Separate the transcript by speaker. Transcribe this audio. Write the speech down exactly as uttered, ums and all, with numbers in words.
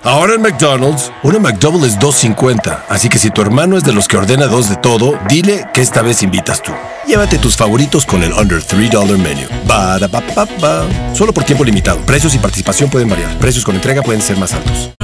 Speaker 1: Ahora en McDonald's, una McDouble es dos cincuenta. Así que si tu hermano es de los que ordena dos de todo, dile que esta vez invitas tú. Llévate tus favoritos con el Under tres dollar Menu. Ba-da-ba-ba-ba. Solo por tiempo limitado. Precios y participación pueden variar. Precios con entrega pueden ser más altos.